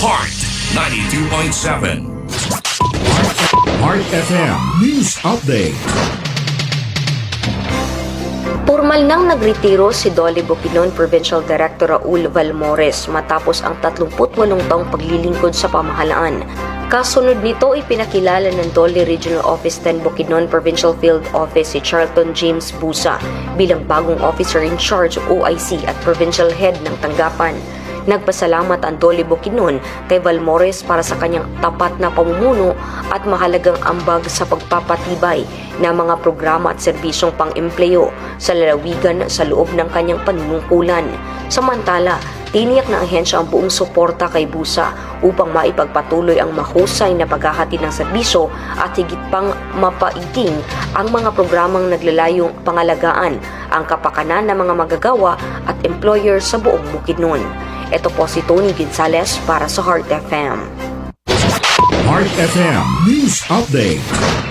Heart 92.7. Heart FM News Update. Formal nang nagretiro si Dolly Bukidnon Provincial Director Raul Valmores matapos ang 38 taong paglilingkod sa pamahalaan. Kasunod nito, ipinakilala ng Dolly Regional Office 10 Bukidnon Provincial Field Office si Charlton James Busa bilang bagong Officer in Charge OIC at Provincial Head ng tanggapan. Nagpasalamat ang Dolly Bukidnon kay Valmores para sa kanyang tapat na pamumuno at mahalagang ambag sa pagpapatibay ng mga programa at serbisyong pang-empleyo sa lalawigan sa loob ng kanyang panunungkulan. Samantala, tiniyak ng ahensya ang buong suporta kay Busa upang maipagpatuloy ang mahusay na paghahatid ng serbisyo at higit pang mapaiting ang mga programang naglalayong pangalagaan ang kapakanan ng mga magagawa at employer sa buong Bukidnon. Ito po si Tony Gonzales para sa Heart FM. Heart FM News Update.